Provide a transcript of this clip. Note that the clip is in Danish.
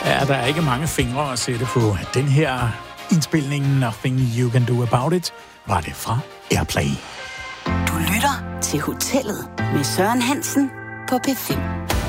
Ja, der er ikke mange fingre at sætte på. Den her indspilning, Nothing You Can Do About It, var det fra Airplay. Du lytter til Hotellet med Søren Hansen på P5.